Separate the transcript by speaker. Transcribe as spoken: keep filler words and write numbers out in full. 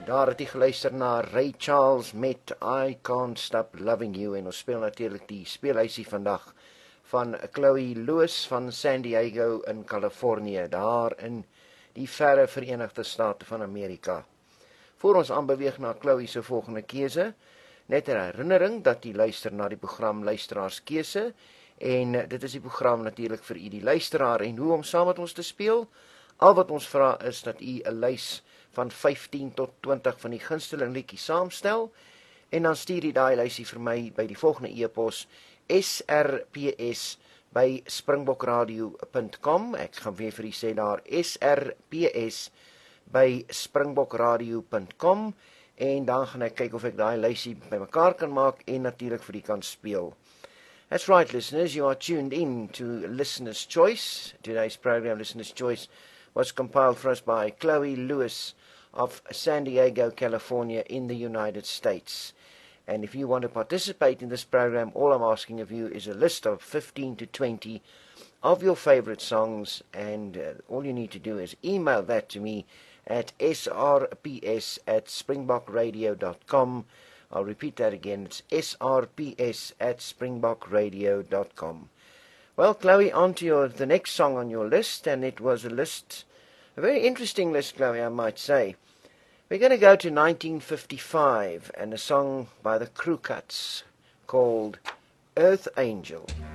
Speaker 1: Daar het jy geluister na Ray Charles met I Can't Stop Loving You, en ons speel natuurlik die speelhuisie vandag van Chloe Lewis van San Diego in Californië, daar in die verre Verenigde State van Amerika. Voor ons aanbeweeg na Chloe se volgende keuse, net 'n herinnering dat jy luister na die program Luisteraarskeuse, en dit is die program natuurlik vir u die luisteraar, en hoe om saam met ons te speel. Al wat ons vra is dat u 'n lys van vyftien tot twintig van die gunsteling liedjies saamstel, en dan stuur jy daai lysie vir my by die volgende e-pos, S R P S by springbokradio punt com. Ek gaan weer vir u sê daar, S R P S by springbokradio punt com, en dan gaan ek kyk of ek daai lysie bymekaar kan maak, en natuurlik vir u kan speel. That's right, listeners, you are tuned in to Listener's Choice. Today's program, Listener's Choice, was compiled for us by Chloe Lewis of San Diego, California, in the United States. And if you want to participate in this program, all I'm asking of you is a list of fifteen to twenty of your favorite songs, and uh, all you need to do is email that to me at s r p s at springbok radio dot com. I'll repeat that again, it's s r p s at springbok radio dot com. Well, Chloe, on to your, the next song on your list, and it was a list, a very interesting list, Chloe, I might say. We're going to go to nineteen fifty-five, and a song by the Crew Cuts called Earth Angel.